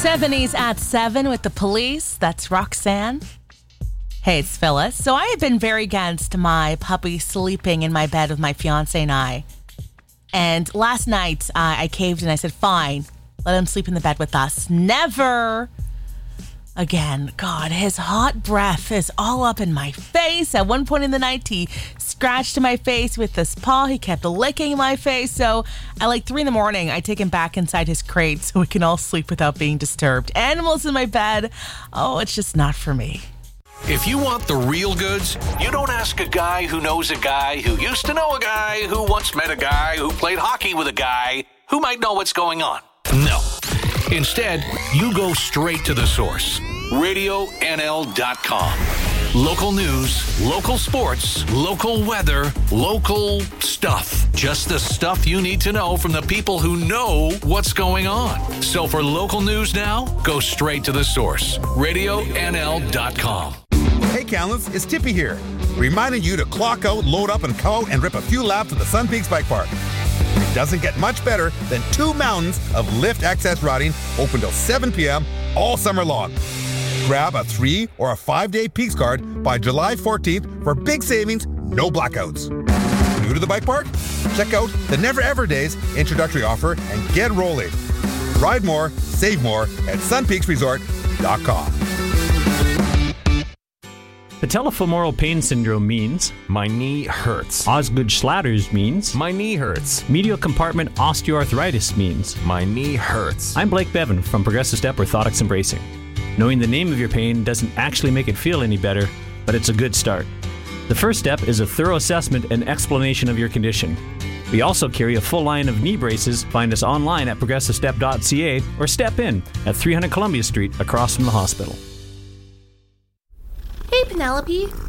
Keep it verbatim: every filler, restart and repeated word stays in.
seventies at seven with The Police. That's Roxanne. Hey, it's Phyllis. So I have been very against my puppy sleeping in my bed with my fiance and I. And last night uh, I caved and I said, fine, let him sleep in the bed with us. Never again. God, his hot breath is all up in my face. At one point in the night, he scratched my face with his paw. He kept licking my face. So at like three in the morning, I take him back inside his crate so we can all sleep without being disturbed. Animals in my bed, oh, it's just not for me. If you want the real goods, you don't ask a guy who knows a guy who used to know a guy who once met a guy who played hockey with a guy who might know what's going on. No. Instead, you go straight to the source. radio N L dot com. Local news, local sports, local weather, local stuff. Just the stuff you need to know from the people who know what's going on. So for local news now, go straight to the source. radio N L dot com. Hey, Callan's, it's Tippy here, reminding you to clock out, load up, and go out and rip a few laps at the Sun Peaks Bike Park. It doesn't get much better than two mountains of lift access riding open till seven p.m. all summer long. Grab a three or a five-day Peaks card by July fourteenth for big savings, no blackouts. New to the bike park? Check out the Never Ever Days introductory offer and get rolling. Ride more, save more at sun peaks resort dot com. Patellofemoral pain syndrome means my knee hurts. Osgood-Schlatter's means My knee hurts. medial compartment osteoarthritis means. My knee hurts. I'm Blake Bevan from Progressive Step Orthotics and Bracing. Knowing the name of your pain doesn't actually make it feel any better, but it's a good start. The first step is a thorough assessment and explanation of your condition. We also carry a full line of knee braces. Find us online at progressive step dot c a or step in at three hundred Columbia Street across from the hospital. Hey, Penelope.